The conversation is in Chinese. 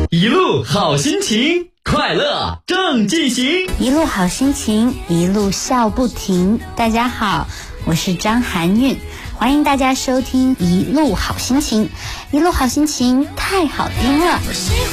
一路好心情，快乐正进行。 一路好心情，一路笑不停。大家好，我是张含韵，欢迎大家收听一路好心情。一路好心情太好听了。